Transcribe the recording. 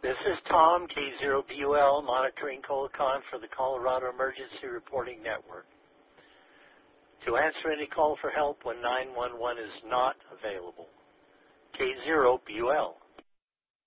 This is Tom, K0BUL, monitoring Colacon for the Colorado Emergency Reporting Network. To answer any call for help when 911 is not available, K0BUL.